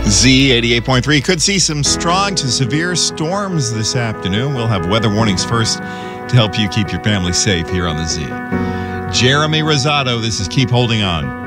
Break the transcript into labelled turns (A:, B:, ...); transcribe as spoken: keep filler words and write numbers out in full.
A: Z eighty-eight point three could see some strong to severe storms this afternoon. We'll have weather warnings first to help you keep your family safe here on the Z. Jeremy Rosado, this is Keep Holding On.